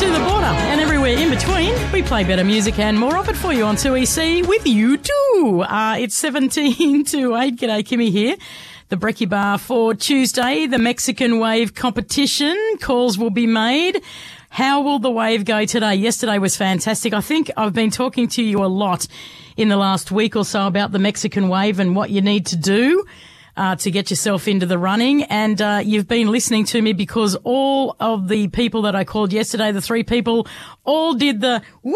to the border and everywhere in between. We play better music and more of it for you on 2EC with you too. It's 17 to 8. G'day, Kimmy here. The Brekkie Bar for Tuesday, the Mexican Wave competition. Calls will be made. How will the wave go today? Yesterday was fantastic. I think I've been talking to you a lot in the last week or so about the Mexican Wave and what you need to do to get yourself into the running. And you've been listening to me because all of the people that I called yesterday, the 3 people, all did the woo,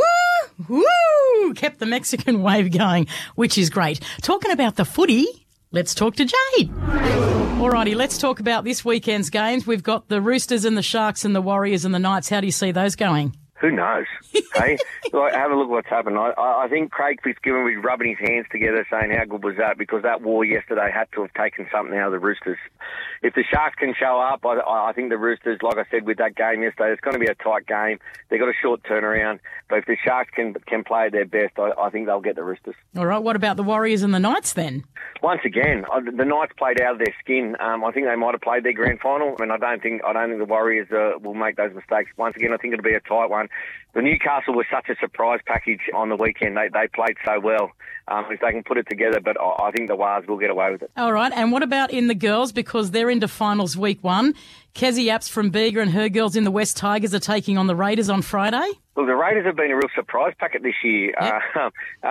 woo, kept the Mexican Wave going, which is great. Talking about the footy, let's talk to Jade. Alrighty, let's talk about this weekend's games. We've got the Roosters and the Sharks and the Warriors and the Knights. How do you see those going? Who knows? Hey, like, have a look what's happened. I think Craig Fitzgibbon was rubbing his hands together saying how good was that, because that war yesterday had to have taken something out of the Roosters. If the Sharks can show up, I think the Roosters, like I said with that game yesterday, it's going to be a tight game. They've got a short turnaround. But if the Sharks can play their best, I think they'll get the Roosters. All right, what about the Warriors and the Knights then? Once again, the Knights played out of their skin. I think they might have played their grand final. I mean, I don't think the Warriors will make those mistakes. Once again, I think it'll be a tight one. The Newcastle was such a surprise package on the weekend. They played so well. If they can put it together, but I think the Wars will get away with it. All right, and what about in the girls? Because they're into finals week 1. Kezzy Apps from Bega and her girls in the West Tigers are taking on the Raiders on Friday. Well, the Raiders have been a real surprise packet this year. Yep.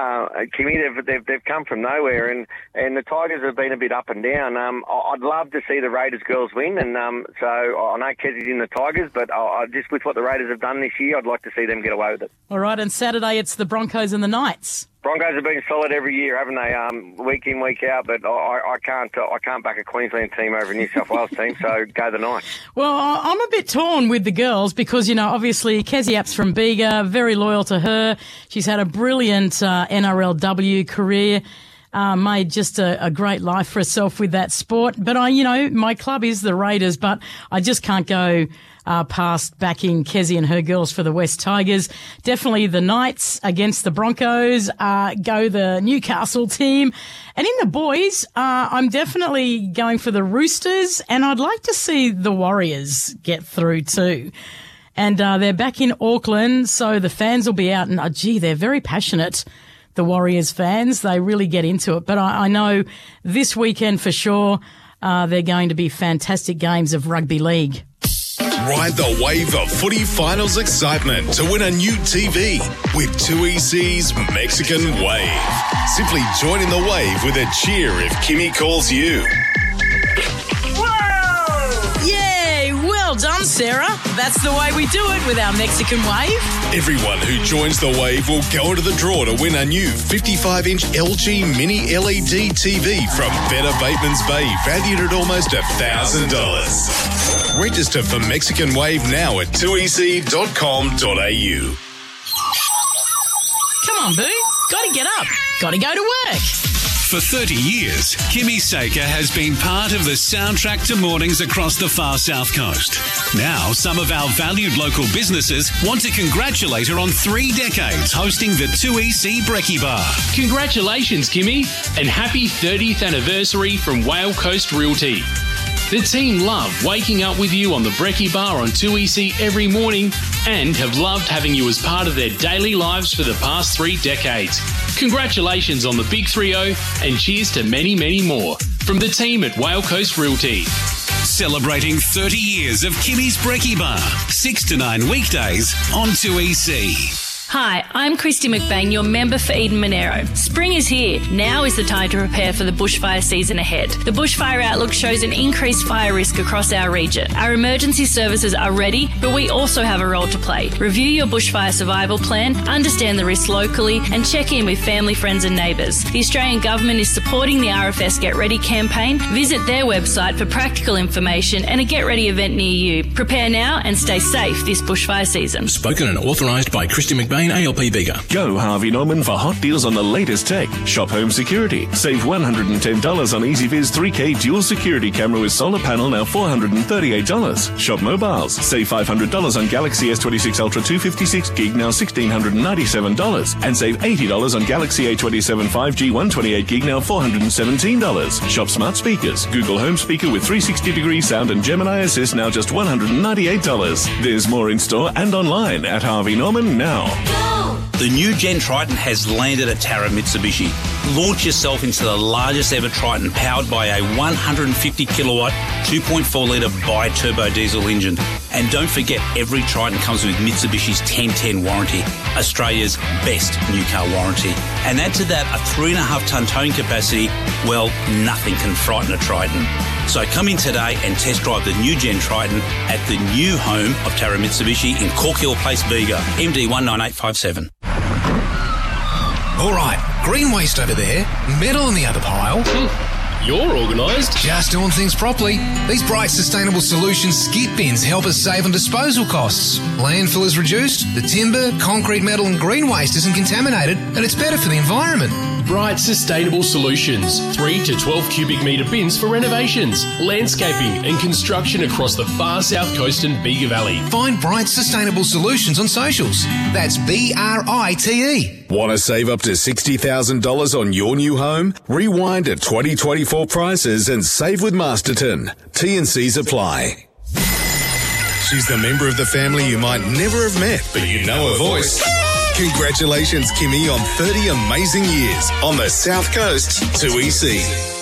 Kimmy, they've come from nowhere, and the Tigers have been a bit up and down. I'd love to see the Raiders girls win, and so I know Kezzy's in the Tigers, but just with what the Raiders have done this year, I'd like to see them get away with it. All right, and Saturday it's the Broncos and the Knights. Broncos have been solid every year, haven't they? Week in, week out. But I can't back a Queensland team over a New South Wales team. So go the Knights. Well, I'm a bit torn with the girls because obviously Kezzy Apps from Bega, very loyal to her. She's had a brilliant NRLW career. Made just a great life for herself with that sport. But my club is the Raiders, but I just can't go past backing Kezzy and her girls for the West Tigers. Definitely the Knights against the Broncos. Go the Newcastle team. And in the boys, I'm definitely going for the Roosters, and I'd like to see the Warriors get through too. And they're back in Auckland, so the fans will be out, and they're very passionate. The Warriors fans, they really get into it. But I know this weekend for sure, they're going to be fantastic games of rugby league. Ride the wave of footy finals excitement to win a new TV with 2EC's Mexican Wave. Simply join in the wave with a cheer if Kimmy calls you. Yay! Well done, Sarah. That's the way we do it with our Mexican Wave. Everyone who joins the wave will go into the draw to win a new 55-inch LG Mini LED TV from Better Bateman's Bay, valued at almost $1,000. Register for Mexican Wave now at 2ec.com.au. Come on, Boo. Gotta get up. Gotta go to work. For 30 years, Kimmy Saker has been part of the soundtrack to mornings across the far south coast. Now, some of our valued local businesses want to congratulate her on 3 decades hosting the 2EC Brekkie Bar. Congratulations, Kimmy, and happy 30th anniversary from Whale Coast Realty. The team love waking up with you on the Brekkie Bar on 2EC every morning and have loved having you as part of their daily lives for the past 3 decades. Congratulations on the Big 3-0 and cheers to many, many more from the team at Whale Coast Realty. Celebrating 30 years of Kimmy's Brekkie Bar, 6 to 9 weekdays on 2EC. Hi, I'm Christy McBain, your member for Eden Monero. Spring is here. Now is the time to prepare for the bushfire season ahead. The Bushfire Outlook shows an increased fire risk across our region. Our emergency services are ready, but we also have a role to play. Review your bushfire survival plan, understand the risks locally, and check in with family, friends and neighbours. The Australian Government is supporting the RFS Get Ready campaign. Visit their website for practical information and a Get Ready event near you. Prepare now and stay safe this bushfire season. Spoken and authorised by Christy McBain Chain ALP Bega. Go Harvey Norman for hot deals on the latest tech. Shop home security. Save $110 on EasyViz 3K dual security camera with solar panel, now $438. Shop mobiles. Save $500 on Galaxy S26 Ultra 256 gig, now $1,697. And save $80 on Galaxy A27 5G 128 gig, now $417. Shop smart speakers. Google Home Speaker with 360-degree sound and Gemini Assist, now just $198. There's more in store and online at Harvey Norman now. The new Gen Triton has landed at Tara Mitsubishi. Launch yourself into the largest ever Triton, powered by a 150 kilowatt, 2.4 litre bi-turbo diesel engine. And don't forget, every Triton comes with Mitsubishi's 1010 warranty, Australia's best new car warranty. And add to that a 3.5 tonne towing capacity, well, nothing can frighten a Triton. So come in today and test drive the new Gen Triton at the new home of Tara Mitsubishi in Corkhill Place, Bega, MD 19857. All right, green waste over there, metal in the other pile. You're organised. Just doing things properly. These Bright Sustainable Solutions skip bins help us save on disposal costs. Landfill is reduced, the timber, concrete, metal and green waste isn't contaminated, and it's better for the environment. Bright Sustainable Solutions. 3 to 12 cubic metre bins for renovations, landscaping and construction across the far south coast and Bega Valley. Find Bright Sustainable Solutions on socials. That's BRITE. Want to save up to $60,000 on your new home? Rewind to 2024 prices and save with Masterton. T&Cs apply. She's the member of the family you might never have met, but you know her voice. Congratulations, Kimmy, on 30 amazing years on the South Coast 2EC.